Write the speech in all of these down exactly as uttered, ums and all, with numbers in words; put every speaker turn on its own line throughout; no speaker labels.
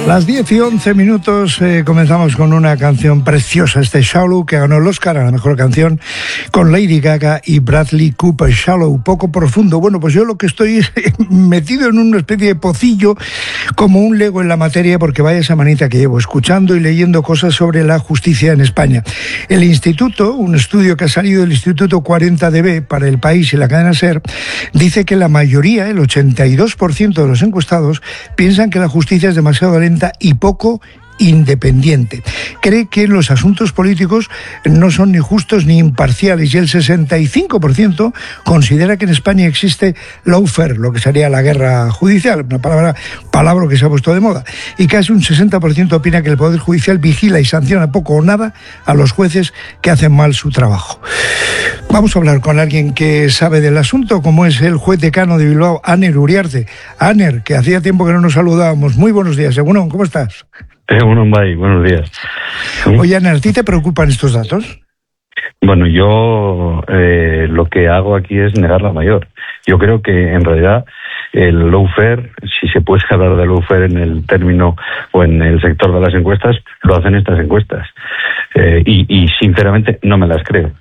Las diez y once minutos eh, comenzamos con una canción preciosa, este Shallow, que ganó el Oscar a la mejor canción con Lady Gaga y Bradley Cooper. Shallow, poco profundo. Bueno, pues yo lo que estoy es metido en una especie de pocillo, como un lego en la materia, porque vaya esa manita que llevo escuchando y leyendo cosas sobre la justicia en España. El instituto, un estudio que ha salido del Instituto cuarenta D B para El País y la cadena SER, dice que la mayoría, el ochenta y dos por ciento de los encuestados, piensan que la justicia es demasiado lenta y poco independiente. Cree que los asuntos políticos no son ni justos ni imparciales, y el sesenta y cinco por ciento considera que en España existe lawfare, lo que sería la guerra judicial, una palabra, palabra que se ha puesto de moda, y casi un sesenta por ciento opina que el Poder Judicial vigila y sanciona poco o nada a los jueces que hacen mal su trabajo. Vamos a hablar con alguien que sabe del asunto, como es el juez decano de Bilbao, Aner Uriarte. Aner, que hacía tiempo que no nos saludábamos. Muy buenos días, Egunon, ¿cómo estás?
Egunon, Bay, buenos días.
Oye, Aner, ¿a ti te preocupan estos datos?
Bueno, yo eh, lo que hago aquí es negar la mayor. Yo creo que en realidad el lawfare, si se puede hablar de lawfare en el término o en el sector de las encuestas, lo hacen estas encuestas. Eh, y, y sinceramente no me las creo.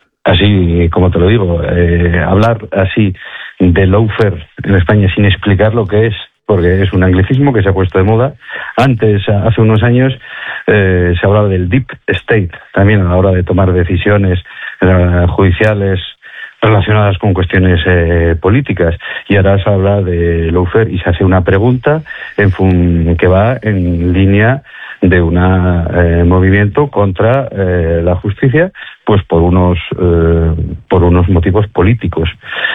Así como te lo digo, eh, hablar así de lawfare en España sin explicar lo que es, porque es un anglicismo que se ha puesto de moda. Antes, hace unos años, eh, se hablaba del deep state, también a la hora de tomar decisiones eh, judiciales relacionadas con cuestiones eh, políticas, y ahora se habla de lawfare y se hace una pregunta en fun- que va en línea de un eh, movimiento contra eh, la justicia, pues por unos eh, por unos motivos políticos,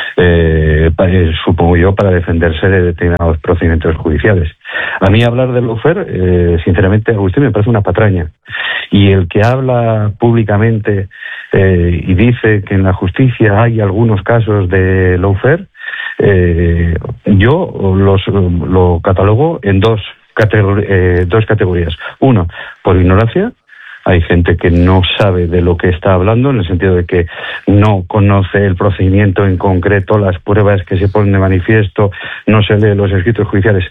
eh, para, eh, supongo yo, para defenderse de determinados procedimientos judiciales. A mí hablar de lawfare, eh, sinceramente, Agustín, me parece una patraña. Y el que habla públicamente eh, y dice que en la justicia hay algunos casos de lawfare, eh, yo los lo catalogo en dos Categor- eh, dos categorías. Uno, por ignorancia. Hay gente que no sabe de lo que está hablando, en el sentido de que no conoce el procedimiento en concreto, las pruebas que se ponen de manifiesto, no se lee los escritos judiciales,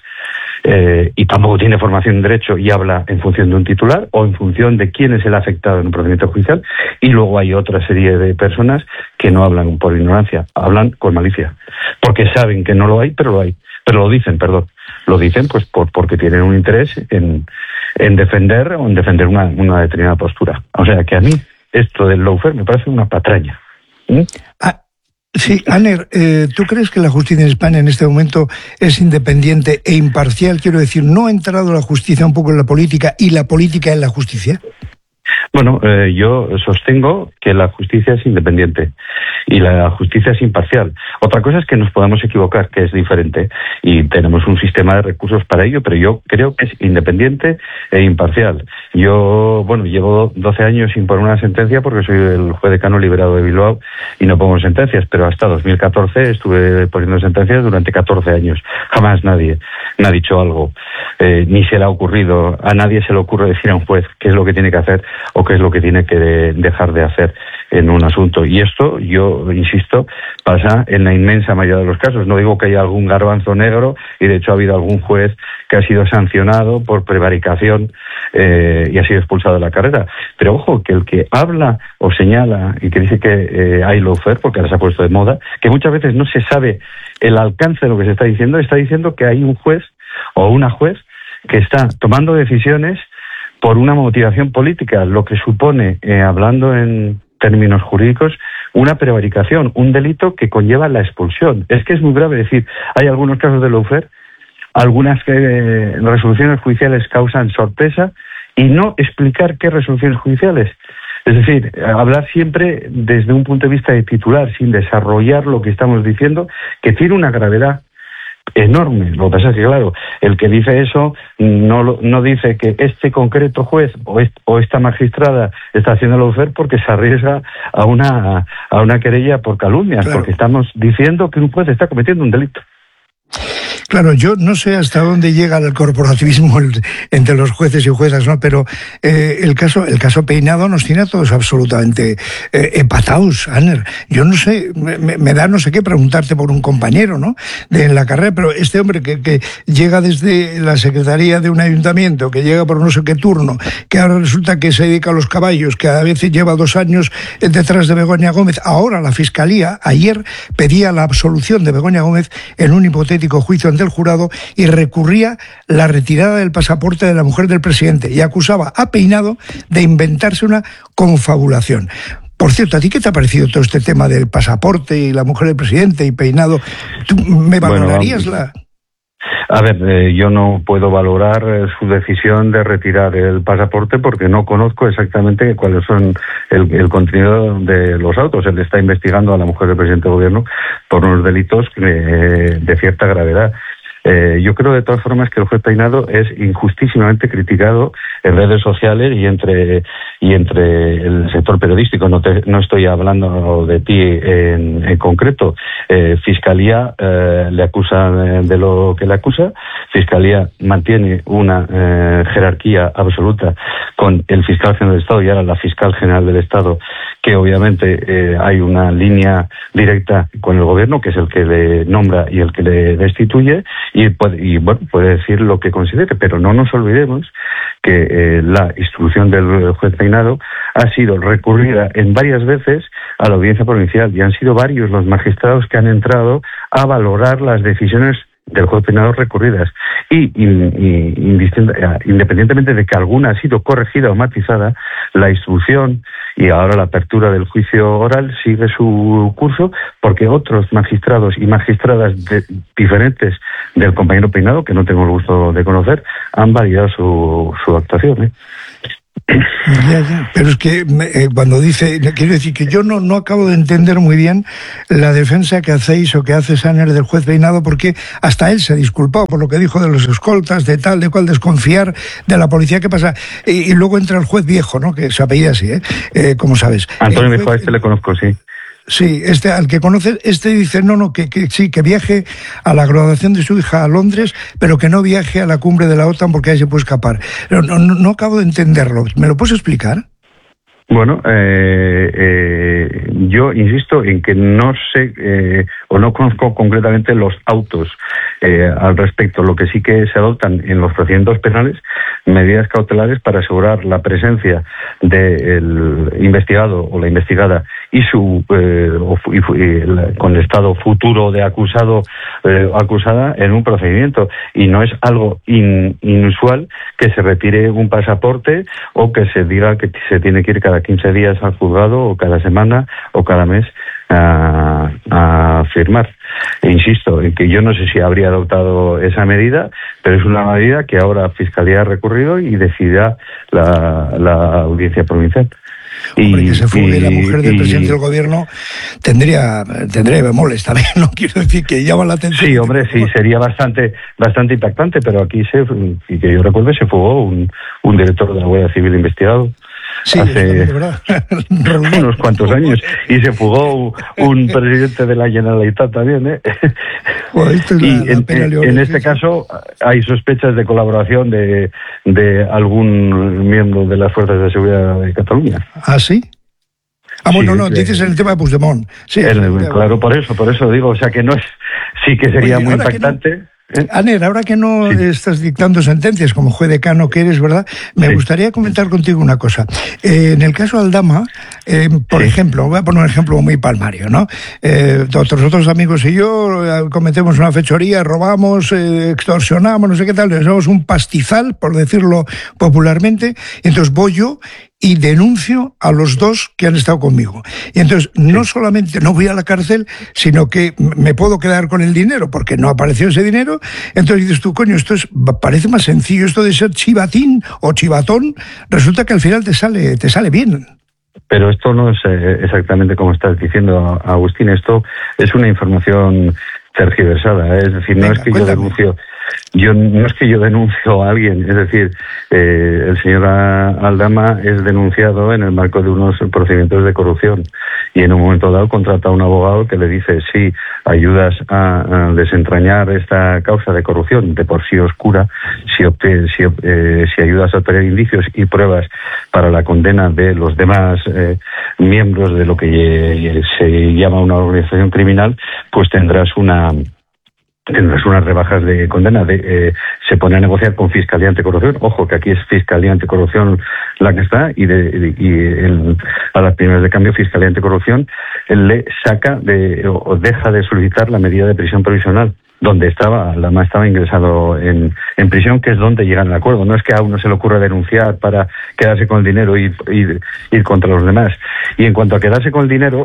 eh, y tampoco tiene formación en derecho y habla en función de un titular o en función de quién es el afectado en un procedimiento judicial. Y luego hay otra serie de personas que no hablan por ignorancia, hablan con malicia, porque saben que no lo hay, pero lo hay. Pero lo dicen, perdón. Lo dicen pues por, porque tienen un interés en, en defender o en defender una, una determinada postura. O sea que a mí esto del lawfare me parece una patraña. ¿Mm?
Ah, sí, Aner, eh, ¿tú crees que la justicia en España en este momento es independiente e imparcial? Quiero decir, ¿no ha entrado la justicia un poco en la política y la política en la justicia?
Bueno, eh, yo sostengo que la justicia es independiente y la justicia es imparcial. Otra cosa es que nos podamos equivocar, que es diferente, y tenemos un sistema de recursos para ello, pero yo creo que es independiente e imparcial. Yo, bueno, llevo doce años sin poner una sentencia porque soy el juez decano liberado de Bilbao y no pongo sentencias, pero hasta dos mil catorce estuve poniendo sentencias durante catorce años. Jamás nadie me ha dicho algo, eh, ni se le ha ocurrido, a nadie se le ocurre decir a un juez qué es lo que tiene que hacer o qué es lo que tiene que de, dejar de hacer en un asunto. Y esto, yo insisto, pasa en la inmensa mayoría de los casos. No digo que haya algún garbanzo negro, y de hecho ha habido algún juez que ha sido sancionado por prevaricación eh, y ha sido expulsado de la carrera. Pero ojo, que el que habla o señala y que dice que eh, hay lawfare, porque ahora se ha puesto de moda, que muchas veces no se sabe el alcance de lo que se está diciendo, está diciendo que hay un juez o una juez que está tomando decisiones por una motivación política, lo que supone, eh, hablando en términos jurídicos, una prevaricación, un delito que conlleva la expulsión. Es que es muy grave decir, hay algunos casos de lawfare, algunas que, eh, resoluciones judiciales causan sorpresa, y no explicar qué resoluciones judiciales. Es decir, hablar siempre desde un punto de vista de titular, sin desarrollar lo que estamos diciendo, que tiene una gravedad enorme. Lo que pasa es que, claro, el que dice eso no no dice que este concreto juez o, est, o esta magistrada está haciendo lawfare porque se arriesga a una a una querella por calumnias, claro, porque estamos diciendo que un juez está cometiendo un delito.
Claro, yo no sé hasta dónde llega el corporativismo entre los jueces y juezas, ¿no? Pero eh, el caso el caso Peinado nos tiene a todos absolutamente eh, empatados, Aner. Yo no sé, me, me da no sé qué preguntarte por un compañero, ¿no? De en la carrera, pero este hombre que, que llega desde la secretaría de un ayuntamiento, que llega por no sé qué turno, que ahora resulta que se dedica a los caballos, que a veces lleva dos años detrás de Begoña Gómez. Ahora la Fiscalía, ayer, pedía la absolución de Begoña Gómez en un hipotético juicio ante el jurado y recurría la retirada del pasaporte de la mujer del presidente y acusaba a Peinado de inventarse una confabulación. Por cierto, ¿a ti qué te ha parecido todo este tema del pasaporte y la mujer del presidente y Peinado? ¿Tú me valorarías bueno, la...?
A ver, eh, yo no puedo valorar eh, su decisión de retirar el pasaporte porque no conozco exactamente cuáles son el, el contenido de los autos. Él está investigando a la mujer del presidente del gobierno por unos delitos eh, de cierta gravedad. Eh, yo creo de todas formas que el juez Peinado es injustísimamente criticado en redes sociales y entre y entre el sector periodístico. No, te, no estoy hablando de ti en, en concreto. Eh, Fiscalía eh, le acusa de lo que le acusa. Fiscalía mantiene una eh, jerarquía absoluta con el fiscal general del Estado y ahora la fiscal general del Estado, que obviamente eh, hay una línea directa con el gobierno, que es el que le nombra y el que le destituye. Y, puede, y bueno, puede decir lo que considere, pero no nos olvidemos que eh, la instrucción del juez Peinado ha sido recurrida en varias veces a la audiencia provincial y han sido varios los magistrados que han entrado a valorar las decisiones del juez Peinado recurridas y, y, y independientemente de que alguna ha sido corregida o matizada, la instrucción y ahora la apertura del juicio oral sigue su curso porque otros magistrados y magistradas de, diferentes del compañero Peinado, que no tengo el gusto de conocer, han validado su, su actuación, ¿eh?
Ya, ya. Pero es que eh, cuando dice, quiero decir que yo no, no acabo de entender muy bien la defensa que hacéis o que hace Saner del juez Peinado, porque hasta él se ha disculpado por lo que dijo de los escoltas, de tal, de cual, desconfiar de la policía. ¿Qué pasa? Y, y luego entra el juez Viejo, ¿no? Que se apellida así, ¿eh? eh como sabes.
Antonio
juez,
Viejo, a este le conozco, sí.
Sí, este al que conoce, este dice no, no, que, que sí, que viaje a la graduación de su hija a Londres, pero que no viaje a la cumbre de la OTAN porque ahí se puede escapar. No, no, no acabo de entenderlo. ¿Me lo puedes explicar?
Bueno, eh, eh, yo insisto en que no sé eh, o no conozco concretamente los autos eh, al respecto. Lo que sí que se adoptan en los procedimientos penales medidas cautelares para asegurar la presencia del investigado o la investigada y su eh, y, y, la, con el estado futuro de acusado eh, acusada en un procedimiento, y no es algo in, inusual que se retire un pasaporte o que se diga que se tiene que ir cada quince días al juzgado o cada semana o cada mes a, a firmar. E insisto en que yo no sé si habría adoptado esa medida, pero es una medida que ahora Fiscalía ha recurrido y decidirá la, la audiencia provincial.
Hombre,
y,
que se fugue
y,
la mujer del
y,
presidente del gobierno tendría tendría bemoles también, no quiero decir que llama la atención.
Sí, hombre, sí, sería bastante bastante impactante, pero aquí se, y que yo recuerde, se fugó un, un director de la Guardia Civil investigado.
Sí,
hace
es
unos cuantos años, y se fugó un presidente de la Generalitat también, ¿eh?
Bueno, es
y
la,
en,
la
en, en este caso hay sospechas de colaboración de, de algún miembro de las fuerzas de seguridad de Cataluña.
¿Ah, sí? Ah, bueno,
sí,
no, dices en el tema de Puigdemont. Sí,
el,
el,
claro, por eso, por eso digo, o sea que no es, sí que sería Oye, muy impactante.
¿Eh? Aner, ahora que no sí. estás dictando sentencias como juez decano que eres, ¿verdad? Me sí. gustaría comentar contigo una cosa. Eh, en el caso Aldama, eh, por sí. ejemplo, voy a poner un ejemplo muy palmario, ¿no? Eh, otros, otros amigos y yo eh, cometemos una fechoría, robamos, eh, extorsionamos, no sé qué tal, le hacemos un pastizal, por decirlo popularmente, y entonces voy yo y denuncio a los dos que han estado conmigo. Y entonces no solamente no voy a la cárcel, sino que me puedo quedar con el dinero, porque no apareció ese dinero. Entonces dices tú, coño, esto es, parece más sencillo, esto de ser chivatín o chivatón, resulta que al final te sale, te sale bien.
Pero esto no es eh, exactamente como estás diciendo, Agustín, esto es una información tergiversada, ¿eh? Es decir, no Venga, es que cuéntame. yo denuncio... yo no es que yo denuncio a alguien, es decir, eh, el señor Aldama es denunciado en el marco de unos procedimientos de corrupción y en un momento dado contrata a un abogado que le dice, si ayudas a, a desentrañar esta causa de corrupción de por sí oscura, si, si, eh, si ayudas a obtener indicios y pruebas para la condena de los demás eh, miembros de lo que eh, se llama una organización criminal, pues tendrás una tendrás unas rebajas de condena. De, eh, se pone a negociar con Fiscalía Anticorrupción. Ojo, que aquí es Fiscalía Anticorrupción la que está, y, de, de, y el, a las primeras de cambio Fiscalía Anticorrupción le saca de, o deja de solicitar la medida de prisión provisional, donde estaba, Aldama estaba ingresado en, en prisión, que es donde llegan al acuerdo. No es que a uno se le ocurra denunciar para quedarse con el dinero y ir, ir contra los demás. Y en cuanto a quedarse con el dinero,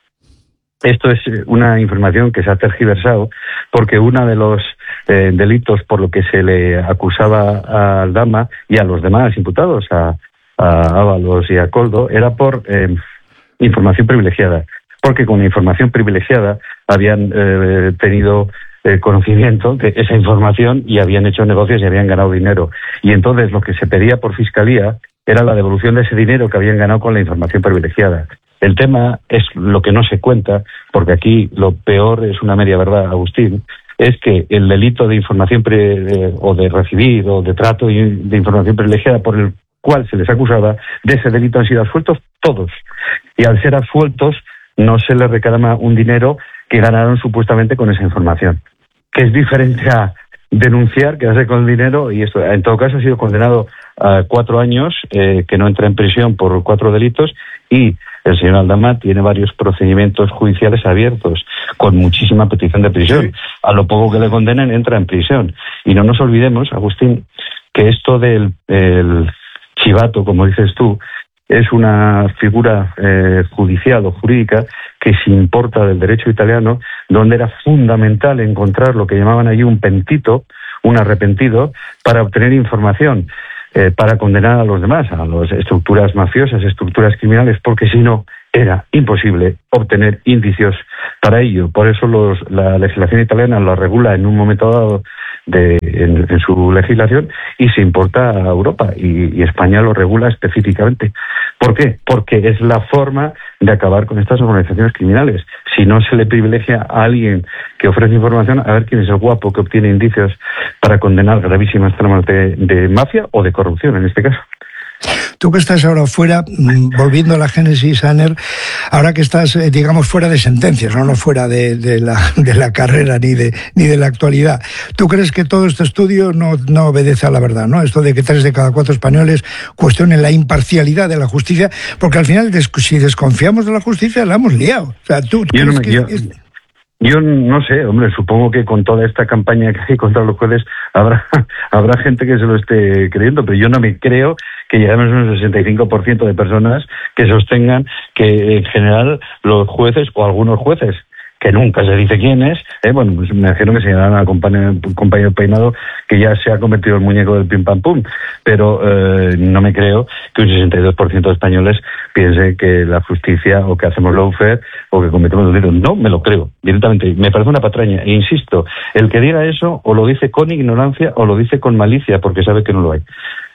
esto es una información que se ha tergiversado, porque uno de los eh, delitos por lo que se le acusaba a Aldama y a los demás imputados, a, a Ábalos y a Koldo, era por eh, información privilegiada. Porque con la información privilegiada habían eh, tenido eh, conocimiento de esa información y habían hecho negocios y habían ganado dinero. Y entonces lo que se pedía por Fiscalía era la devolución de ese dinero que habían ganado con la información privilegiada. El tema es lo que no se cuenta, porque aquí lo peor es una media verdad, Agustín, es que el delito de información pre, eh, o de recibir o de trato de información privilegiada por el cual se les acusaba, de ese delito han sido absueltos todos. Y al ser absueltos no se les reclama un dinero que ganaron supuestamente con esa información, que es diferente a denunciar, quedarse con el dinero, y esto, en todo caso, ha sido condenado a cuatro años, eh, que no entra en prisión por cuatro delitos, y el señor Aldama tiene varios procedimientos judiciales abiertos, con muchísima petición de prisión. A lo poco que le condenen, entra en prisión. Y no nos olvidemos, Agustín, que esto del el chivato, como dices tú, es una figura eh, judicial o jurídica que se importa del derecho italiano, donde era fundamental encontrar lo que llamaban allí un pentito, un arrepentido, para obtener información, eh, para condenar a los demás, a las estructuras mafiosas, estructuras criminales, porque si no, era imposible obtener indicios para ello. Por eso los, la legislación italiana lo regula en un momento dado de, en, en su legislación, y se importa a Europa, y, y España lo regula específicamente. ¿Por qué? Porque es la forma de acabar con estas organizaciones criminales. Si no se le privilegia a alguien que ofrece información, a ver quién es el guapo que obtiene indicios para condenar gravísimas tramas de, de mafia o de corrupción en este caso.
Tú que estás ahora fuera, volviendo a la génesis, Aner, ahora que estás, eh, digamos, fuera de sentencias, no, no fuera de, de, la, de la carrera ni de, ni de la actualidad, ¿tú crees que todo este estudio no, no obedece a la verdad, ¿no? Esto de que tres de cada cuatro españoles cuestionen la imparcialidad de la justicia, porque al final, si desconfiamos de la justicia, la hemos liado. O sea, ¿tú, tú
yo,
crees
no,
que
yo,
es...
yo no sé, hombre, supongo que con toda esta campaña que hay contra los jueces habrá, habrá gente que se lo esté creyendo, pero yo no me creo que lleguemos a un sesenta y cinco por ciento de personas que sostengan que en general los jueces o algunos jueces, que nunca se dice quién es, eh, bueno, pues me dijeron que se llamaban a compañero, compañero Peinado, que ya se ha convertido en el muñeco del pim pam pum, pero eh, no me creo que un sesenta y dos por ciento de españoles piense que la justicia, o que hacemos lawfare, o que cometemos delitos. No me lo creo, directamente, me parece una patraña, e insisto, el que diga eso o lo dice con ignorancia o lo dice con malicia, porque sabe que no lo hay.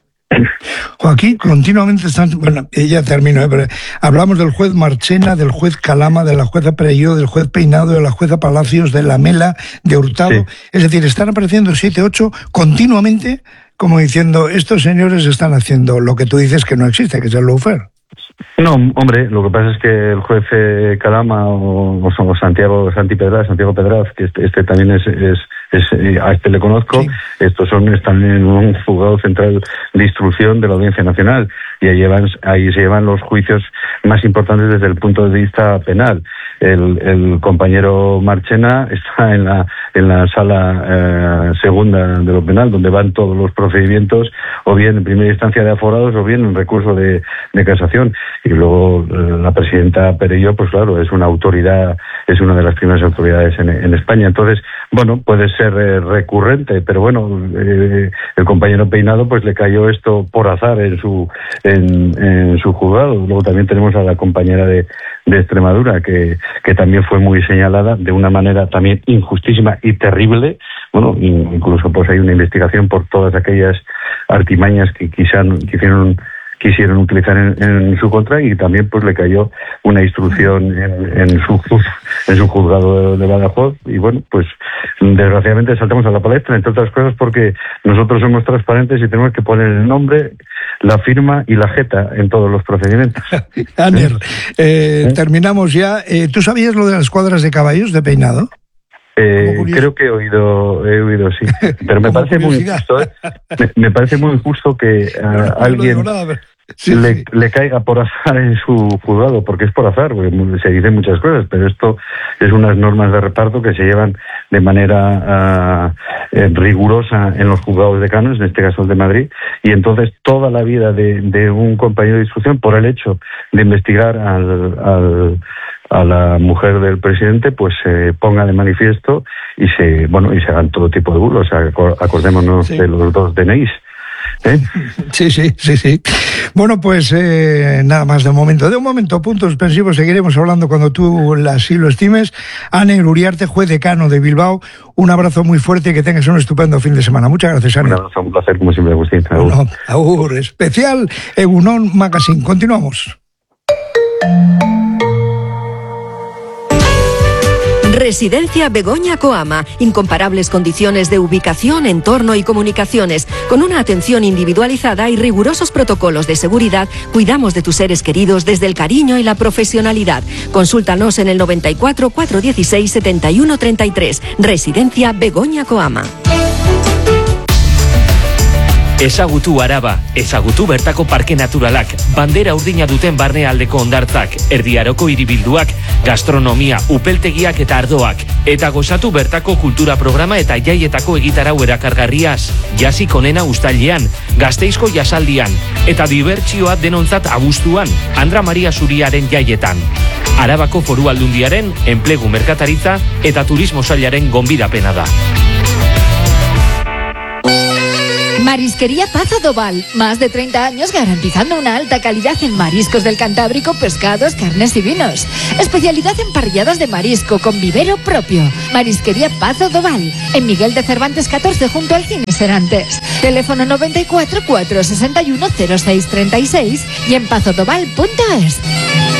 Joaquín, continuamente están, bueno, ya termino, ¿eh? Pero hablamos del juez Marchena, del juez Calama, de la jueza Perelló, del juez Peinado, de la jueza Palacios, de la Mela, de Hurtado. Sí. Es decir, están apareciendo siete, ocho continuamente, como diciendo, estos señores están haciendo lo que tú dices que no existe, que es el lawfare.
No, hombre, lo que pasa es que el juez eh, Calama o, o Santiago Santi Pedraz, Santiago Pedraz, que este, este también es, es, es eh, a este le conozco, sí. Estos son están en un juzgado central de instrucción de la Audiencia Nacional, y ahí, llevan, ahí se llevan los juicios más importantes desde el punto de vista penal. El, el compañero Marchena está en la en la sala eh, segunda de lo penal, donde van todos los procedimientos, o bien en primera instancia de aforados, o bien en recurso de, de casación. Y luego eh, la presidenta Perelló, pues claro, es una autoridad, es una de las primeras autoridades en, en España. Entonces, bueno, puede ser eh, recurrente, pero bueno, eh, el compañero Peinado pues le cayó esto por azar en su en, en su juzgado. Luego también tenemos a la compañera de, de Extremadura que, que también fue muy señalada de una manera también injustísima y terrible. Bueno, incluso pues hay una investigación por todas aquellas artimañas que quizá quisieron quisieron utilizar en, en su contra, y también pues le cayó una instrucción en, en su en su juzgado de, de Badajoz. Y bueno, pues desgraciadamente saltamos a la palestra, entre otras cosas porque nosotros somos transparentes y tenemos que poner el nombre, la firma y la jeta en todos los procedimientos.
Aner, eh,
¿Eh?
terminamos ya. Eh, ¿Tú sabías lo de las cuadras de caballos de Peinado?
Eh, creo que he oído, he oído sí, pero me parece muy injusto, ¿eh? me, me parece muy injusto que a no, alguien no nada, pero... sí, le, sí. le caiga por azar en su juzgado, porque es por azar, porque se dicen muchas cosas, pero esto es unas normas de reparto que se llevan de manera uh, eh, rigurosa en los juzgados decanos, en este caso el de Madrid, y entonces toda la vida de, de un compañero de instrucción, por el hecho de investigar al, al a la mujer del presidente, pues se eh, ponga de manifiesto y se bueno y se hagan todo tipo de bulos. Acordémonos sí. de los dos D N Is. ¿Eh?
Sí, sí, sí, sí. Bueno, pues eh, nada más de momento. De un momento, puntos suspensivos, seguiremos hablando cuando tú así lo estimes. Aner Uriarte, juez decano de Bilbao, un abrazo muy fuerte y que tengas un estupendo fin de semana. Muchas gracias, Aner.
Un abrazo, un placer, como siempre, Agustín.
Agur. No, agur. Especial Egunon Magazine. Continuamos.
Residencia Begoña Coama. Incomparables condiciones de ubicación, entorno y comunicaciones. Con una atención individualizada y rigurosos protocolos de seguridad, cuidamos de tus seres queridos desde el cariño y la profesionalidad. Consúltanos en el noventa y cuatro, cuatrocientos dieciséis, setenta y uno treinta y tres. Residencia Begoña Coama.
Ezagutu Araba, ezagutu bertako parke naturalak, bandera urdina duten barnealdeko hondartzak, erdiaroko hiribilduak, gastronomia, upeltegiak eta ardoak, eta gozatu bertako kultura programa eta jaietako egitarau erakargarriaz, jasik onena uztailean, Gasteizko jasaldian, eta dibertsioa denontzat abuztuan, Andra Maria Zuriaren jaietan. Arabako Foru Aldundiaren, enplegu merkataritza eta turismo sailaren gonbidapena da.
Marisquería Paz Adoval, más de treinta años garantizando una alta calidad en mariscos del Cantábrico, pescados, carnes y vinos. Especialidad en parrilladas de marisco con vivero propio. Marisquería Paz Adoval, en Miguel de Cervantes catorce junto al Cine Serantes. Teléfono noventa y cuatro, cuatrocientos sesenta y uno, cero seis treinta y seis y en pazodoval punto es.